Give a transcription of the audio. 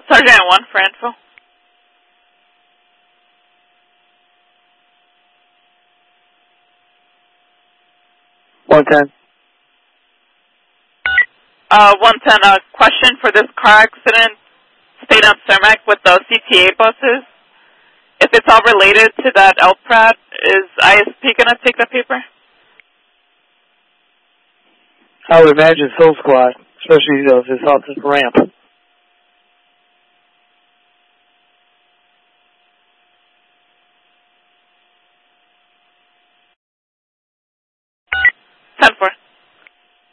Sergeant 1 for info. $110. 110, a question for this car accident, stayed on Cermak with the CTA buses. If it's all related to that LPRAT, is ISP going to take the paper? I would imagine Soul Squad, especially if it's off this ramp. Ten four.